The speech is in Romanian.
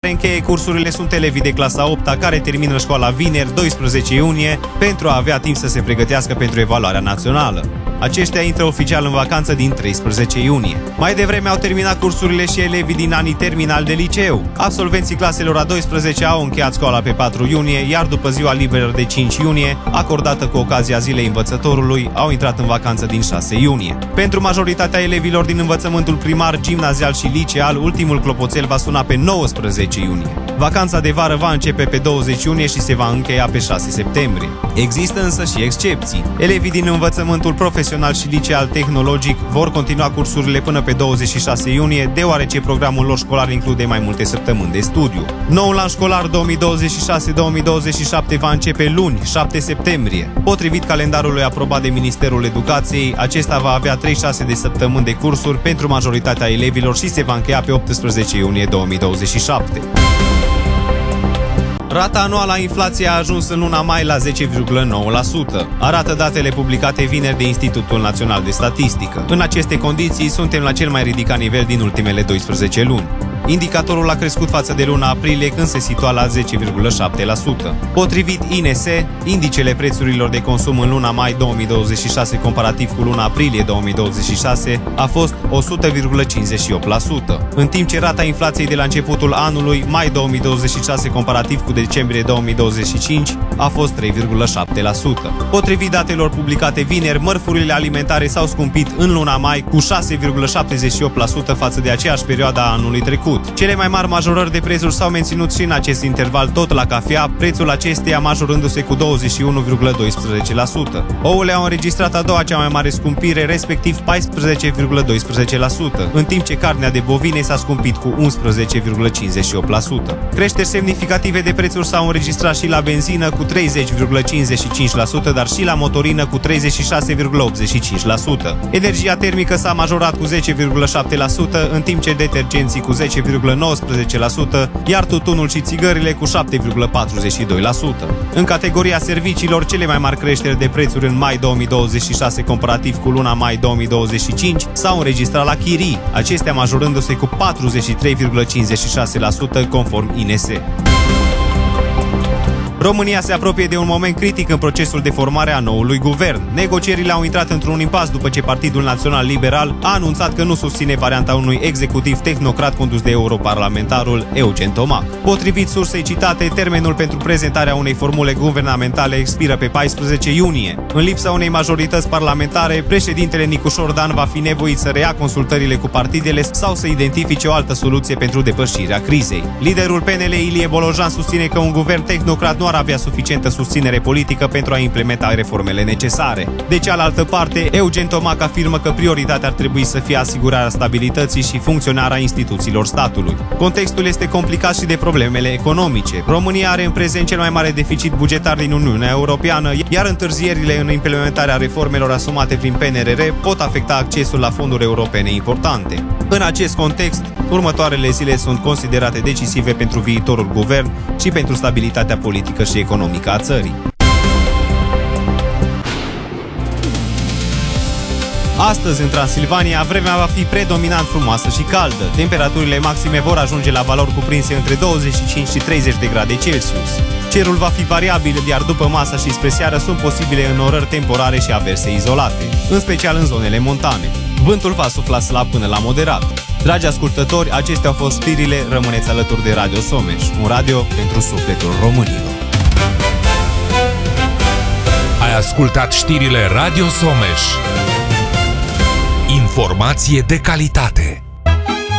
care încheie cursurile sunt elevii de clasa 8-a care termină școala vineri, 12 iunie, pentru a avea timp să se pregătească pentru evaluarea națională. Aceștia intră oficial în vacanță din 13 iunie. Mai devreme au terminat cursurile și elevii din anii terminali de liceu. Absolvenții claselor a 12 au încheiat școala pe 4 iunie, iar după ziua liberă de 5 iunie, acordată cu ocazia Zilei Învățătorului, au intrat în vacanță din 6 iunie. Pentru majoritatea elevilor din învățământul primar, gimnazial și liceal, ultimul clopoțel va suna pe 19 iunie. Vacanța de vară va începe pe 20 iunie și se va încheia pe 6 septembrie. Există însă și excepții. Elevii din învățământul profesional și liceal tehnologic vor continua cursurile până pe 26 iunie, deoarece programul lor școlar include mai multe săptămâni de studiu. Noul an școlar 2026-2027 va începe luni, 7 septembrie. Potrivit calendarului aprobat de Ministerul Educației, acesta va avea 36 de săptămâni de cursuri pentru majoritatea elevilor și se va încheia pe 18 iunie 2027. Rata anuală a inflației a ajuns în luna mai la 10,9%, arată datele publicate vineri de Institutul Național de Statistică. În aceste condiții, suntem la cel mai ridicat nivel din ultimele 12 luni. Indicatorul a crescut față de luna aprilie, când se situa la 10,7%. Potrivit INS, indicele prețurilor de consum în luna mai 2026 comparativ cu luna aprilie 2026 a fost 100,58%, în timp ce rata inflației de la începutul anului, mai 2026 comparativ cu decembrie 2025, a fost 3,7%. Potrivit datelor publicate vineri, mărfurile alimentare s-au scumpit în luna mai cu 6,78% față de aceeași perioadă a anului trecut. Cele mai mari majorări de prețuri s-au menținut și în acest interval tot la cafea, prețul acesteia majorându-se cu 21,12%. Ouăle au înregistrat a doua cea mai mare scumpire, respectiv 14,12%, în timp ce carnea de bovine s-a scumpit cu 11,58%. Creșteri semnificative de prețuri s-au înregistrat și la benzină cu 30,55%, dar și la motorină cu 36,85%. Energia termică s-a majorat cu 10,7%, în timp ce detergenții cu 10,19%, iar tutunul și țigările cu 7,42%. În categoria serviciilor, cele mai mari creșteri de prețuri în mai 2026 comparativ cu luna mai 2025 s-au înregistrat la chirii, acestea majorându-se cu 43,56% conform INS. România se apropie de un moment critic în procesul de formare a noului guvern. Negocierile au intrat într-un impas după ce Partidul Național Liberal a anunțat că nu susține varianta unui executiv tehnocrat condus de europarlamentarul Eugen Tomac. Potrivit sursei citate, termenul pentru prezentarea unei formule guvernamentale expiră pe 14 iunie. În lipsa unei majorități parlamentare, președintele Nicușor Dan va fi nevoit să reia consultările cu partidele sau să identifice o altă soluție pentru depășirea crizei. Liderul PNL Ilie Bolojan susține că un guvern tehnocrat nu ar avea suficientă susținere politică pentru a implementa reformele necesare. De cealaltă parte, Eugen Tomac afirmă că prioritatea ar trebui să fie asigurarea stabilității și funcționarea instituțiilor statului. Contextul este complicat și de problemele economice. România are în prezent cel mai mare deficit bugetar din Uniunea Europeană, iar întârzierile în implementarea reformelor asumate prin PNRR pot afecta accesul la fonduri europene importante. În acest context, următoarele zile sunt considerate decisive pentru viitorul guvern și pentru stabilitatea politică și economică a țării. Astăzi, în Transilvania, vremea va fi predominant frumoasă și caldă. Temperaturile maxime vor ajunge la valori cuprinse între 25 și 30 de grade Celsius. Cerul va fi variabil, iar după masa și spre seară sunt posibile înnorări temporare și averse izolate, în special în zonele montane. Vântul va sufla slab până la moderat. Dragi ascultători, acestea au fost știrile. Rămâneți alături de Radio Someș, un radio pentru sufletul românilor. Ai ascultat știrile Radio Someș. Informație de calitate.